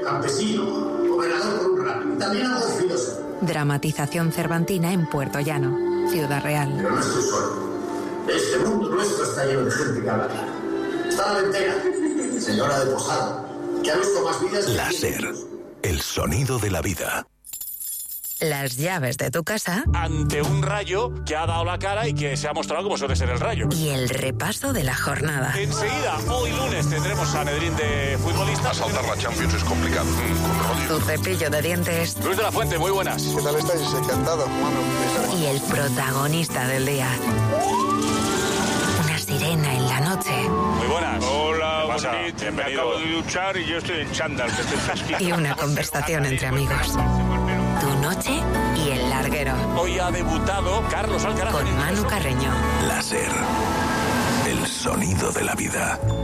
campesino, gobernador por un rato, y también algo filósofo. Dramatización cervantina en Puerto Llano, Ciudad Real. Pero no estoy solo. Este mundo nuestro está lleno de gente que habla claro. Está la ventera, señora de Posada, que ha visto más vidas... La SER, el sonido de la vida. Las llaves de tu casa. Ante un Rayo que ha dado la cara y que se ha mostrado como suele ser el Rayo. Y el repaso de la jornada. Enseguida, hoy lunes, tendremos a Sanedrín de futbolistas. Saltar la Champions es complicado. Tu cepillo de dientes. Luis de la Fuente, muy buenas. ¿Qué tal estáis? Encantado. Y el protagonista del día. Una sirena en la noche. Muy buenas. Hola, Bonito. Bienvenido. Me acabo de duchar y yo estoy en chándal. Y una conversación entre amigos. Tu noche y el larguero. Hoy ha debutado Carlos Alcaraz. Con Manu Carreño. La SER, el sonido de la vida.